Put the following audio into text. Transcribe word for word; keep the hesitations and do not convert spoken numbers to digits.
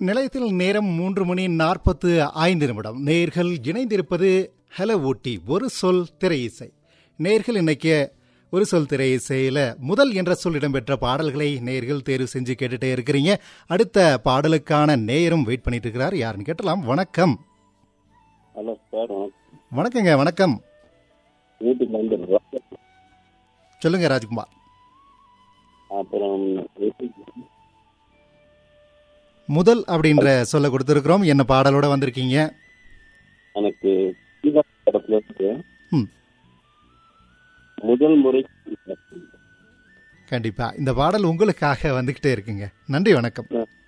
நிலையத்தில் நேரம் மூன்று மணி நாற்பத்து ஐந்து நிமிடம். நேர்கள் இணைந்திருப்பது ஹலோ ஊட்டி ஒரு சொல் திரை இசை. நேர்கள் இன்னைக்கு ஒரு சொல் திரை இசையில முதல் என்ற சொல் இடம்பெற்ற பாடல்களை நேர்கள் தேர்வு செஞ்சு கேட்டுட்டே இருக்கிறீங்க. அடுத்த பாடலுக்கான நேயரும் வெயிட் பண்ணிட்டு இருக்கிறார். யாருன்னு கேட்டலாம். வணக்கம். Hello sir. வணக்கங்க. வணக்கம். வீட்டுக்கு வந்து சொல்லுங்க ராஜ்குமார். அப்புறம் முதல் அப்படின்ற சொல்ல கொடுத்துருக்கிறோம். என்ன பாடலோட வந்திருக்கீங்க? எனக்கு படத்துல இருக்கு ம் முதல் முறை. கண்டிப்பா இந்த பாடல் உங்களுக்காக வந்துகிட்டே இருக்குங்க. நன்றி, வணக்கம்.